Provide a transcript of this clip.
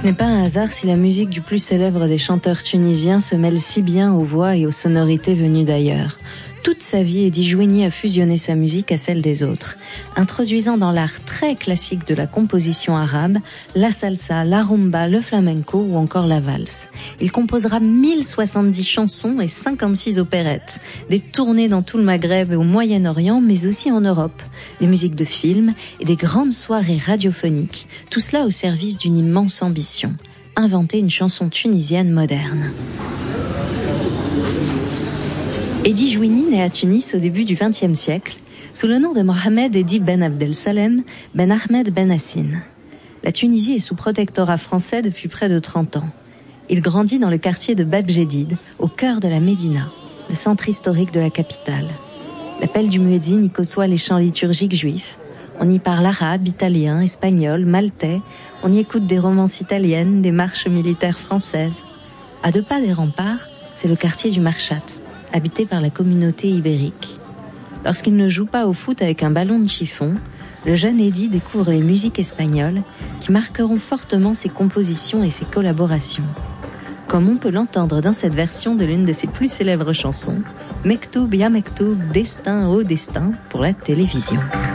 Ce n'est pas un hasard si la musique du plus célèbre des chanteurs tunisiens se mêle si bien aux voix et aux sonorités venues d'ailleurs. Toute sa vie, Eddie Jouini a fusionné sa musique à celle des autres, introduisant dans l'art très classique de la composition arabe, la salsa, la rumba, le flamenco ou encore la valse. Il composera 1070 chansons et 56 opérettes, des tournées dans tout le Maghreb et au Moyen-Orient, mais aussi en Europe, des musiques de films et des grandes soirées radiophoniques, tout cela au service d'une immense ambition, inventer une chanson tunisienne moderne. Eddie Jouini naît à Tunis au début du XXe siècle, sous le nom de Mohamed Eddi Ben Abdelsalem Ben Ahmed Ben Hassine. La Tunisie est sous protectorat français depuis près de 30 ans. Il grandit dans le quartier de Bab Jedid, au cœur de la Médina, le centre historique de la capitale. L'appel du muezzin y côtoie les chants liturgiques juifs. On y parle arabe, italien, espagnol, maltais. On y écoute des romances italiennes, des marches militaires françaises. À 2 pas des remparts, c'est le quartier du Marchat, habité par la communauté ibérique. Lorsqu'il ne joue pas au foot avec un ballon de chiffon, le jeune Eddie découvre les musiques espagnoles qui marqueront fortement ses compositions et ses collaborations. Comme on peut l'entendre dans cette version de l'une de ses plus célèbres chansons, Mektoub ya Mektoub, Destin au destin, pour la télévision.